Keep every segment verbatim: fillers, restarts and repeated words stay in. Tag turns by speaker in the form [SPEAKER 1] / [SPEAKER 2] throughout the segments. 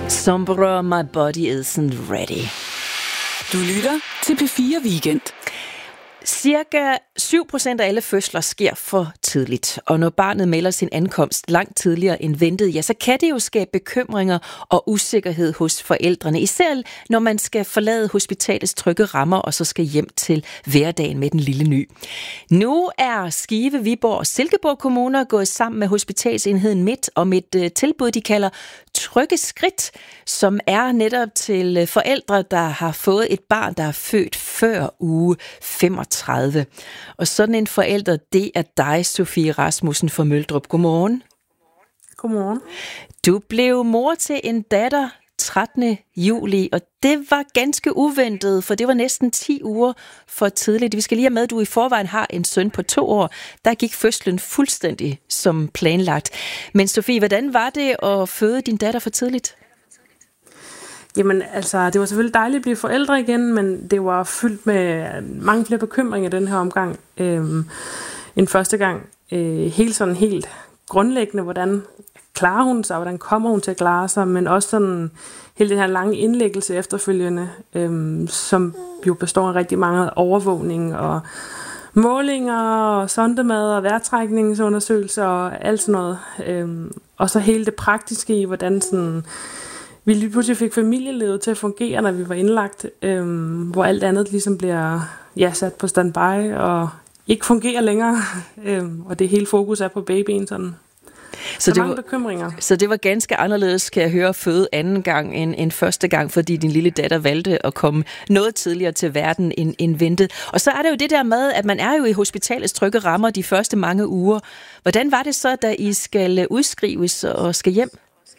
[SPEAKER 1] Sombra, my body isn't ready.
[SPEAKER 2] Du lytter til P fire Weekend.
[SPEAKER 1] Cirka syv procent af alle fødsler sker for tidligt, og når barnet melder sin ankomst langt tidligere end ventet, ja, så kan det jo skabe bekymringer og usikkerhed hos forældrene, især når man skal forlade hospitalets trygge rammer og så skal hjem til hverdagen med den lille ny. Nu er Skive, Viborg og Silkeborg kommuner gået sammen med Hospitalsenheden Midt om et uh, tilbud, de kalder Trygge Skridt, som er netop til forældre, der har fået et barn, der er født før uge femogtredive. Og sådan en forælder, det er dig, Sofie Rasmussen fra Møldrup. Godmorgen.
[SPEAKER 3] Godmorgen.
[SPEAKER 1] Du blev mor til en datter trettende juli, og det var ganske uventet, for det var næsten ti uger for tidligt. Vi skal lige have med, at du i forvejen har en søn på to år. Der gik fødslen fuldstændig som planlagt. Men Sofie, hvordan var det at føde din datter for tidligt?
[SPEAKER 3] Jamen altså, det var selvfølgelig dejligt at blive forældre igen, men det var fyldt med mange flere bekymringer den her omgang øhm, end første gang. Øh, helt sådan helt grundlæggende, hvordan klarer hun sig, hvordan kommer hun til at klare sig, men også sådan hele den her lange indlæggelse efterfølgende, øhm, som jo består af rigtig mange overvågning og målinger og sondemad og vejrtrækningsundersøgelser og alt sådan noget. Øhm, og så hele det praktiske i, hvordan sådan vi lige pludselig fik familielivet til at fungere, når vi var indlagt, øhm, hvor alt andet ligesom bliver ja, sat på standby og ikke fungerer længere, øhm, og det hele fokus er på babyen sådan. Så, så det mange var, bekymringer.
[SPEAKER 1] Så det var ganske anderledes, kan jeg høre, at føde anden gang end, end første gang, fordi din lille datter valgte at komme noget tidligere til verden end, end ventet. Og så er det jo det der med, at man er jo i hospitalets trygge rammer de første mange uger. Hvordan var det så, da I skal udskrives og skal hjem?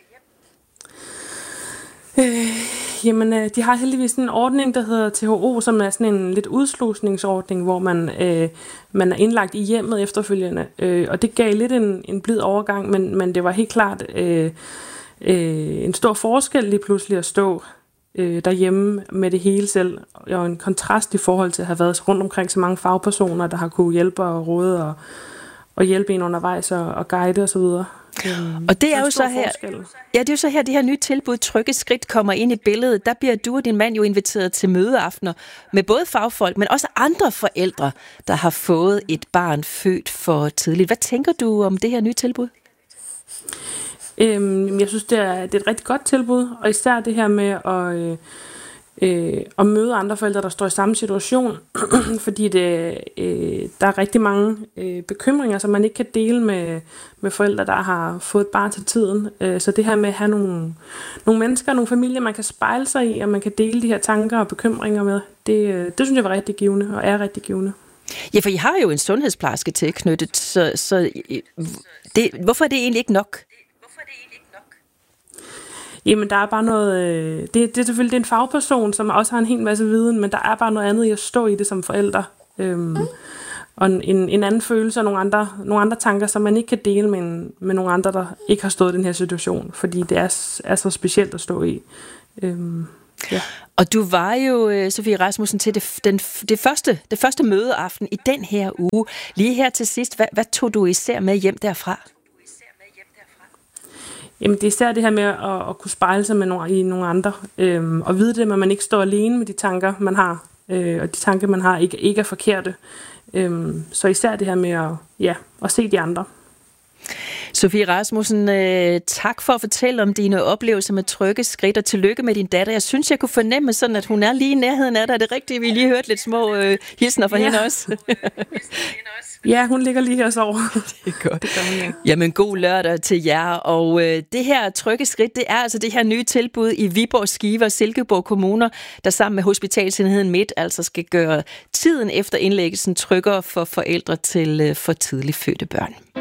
[SPEAKER 3] Øh, jamen, øh, de har heldigvis en ordning, der hedder T H O, som er sådan en lidt udslusningsordning, hvor man, øh, man er indlagt i hjemmet efterfølgende. Øh, og det gav lidt en, en blid overgang, men, men det var helt klart øh, øh, en stor forskel lige pludselig at stå øh, derhjemme med det hele selv. Og en kontrast i forhold til at have været rundt omkring så mange fagpersoner, der har kunne hjælpe og råde og, og hjælpe en undervejs og, og guide osv.
[SPEAKER 1] Um, og det er jo så her, ja, det er jo så her, det her nye tilbud, Trygge Skridt, kommer ind i billedet. Der bliver du og din mand jo inviteret til mødeaftener med både fagfolk, men også andre forældre, der har fået et barn født for tidligt. Hvad tænker du om det her nye tilbud?
[SPEAKER 3] Øhm, jeg synes, det er, det er et rigtig godt tilbud, og især det her med at, øh, øh, at møde andre forældre, der står i samme situation, fordi det, øh, der er rigtig mange øh, bekymringer, som man ikke kan dele med, med forældre, der har fået et barn til tiden. Øh, så det her med at have nogle, nogle mennesker, nogle familier, man kan spejle sig i, og man kan dele de her tanker og bekymringer med, det, det synes jeg var rigtig givende, og er rigtig givende.
[SPEAKER 1] Ja, for I har jo en sundhedsplejerske tilknyttet, så, så det, hvorfor er det egentlig ikke nok?
[SPEAKER 3] Jamen, der er bare noget... Det, det er selvfølgelig det er en fagperson, som også har en hel masse viden, men der er bare noget andet i at stå i det som forælder. Øhm, og en, en anden følelse og nogle andre, nogle andre tanker, som man ikke kan dele med, en, med nogle andre, der ikke har stået i den her situation, fordi det er, er så specielt at stå i. Øhm, ja. Og
[SPEAKER 1] du var jo, Sofie Rasmussen, til det, den, det, første, det første mødeaften i den her uge. Lige her til sidst, hvad, hvad tog du især med hjem derfra?
[SPEAKER 3] Jamen, det er især det her med at, at kunne spejle sig med nogle, i nogle andre, øhm, og vide det, at man ikke står alene med de tanker, man har, øh, og de tanker, man har, ikke, ikke er forkerte. Øhm, så især det her med at, ja, at se de andre.
[SPEAKER 1] Sofie Rasmussen, øh, tak for at fortælle om dine oplevelser med Trygge Skridt, og tillykke med din datter. Jeg synes, jeg kunne fornemme sådan, at hun er lige i nærheden af dig. Er det rigtigt? Vi lige hørte lidt små øh, hilsner fra ja. hende også.
[SPEAKER 3] Ja, hun ligger lige her og sover.
[SPEAKER 1] Det er godt. Det gør hun, ja. Jamen, god lørdag til jer. Og øh, det her Trygge Skridt, det er altså det her nye tilbud i Viborg, Skive og Silkeborg kommuner, der sammen med Hospitalsenheden Midt altså skal gøre tiden efter indlæggelsen tryggere for forældre til øh, for tidligt fødte børn.